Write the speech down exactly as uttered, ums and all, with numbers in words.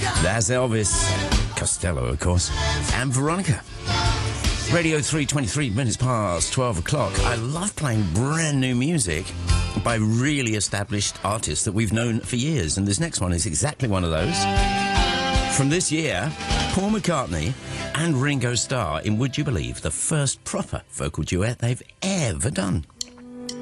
That's Elvis Costello, of course, and Veronica. Radio three, twenty-three minutes past twelve o'clock. I love playing brand new music by really established artists that we've known for years, and this next one is exactly one of those. From this year, Paul McCartney and Ringo Starr in, would you believe, the first proper vocal duet they've ever done.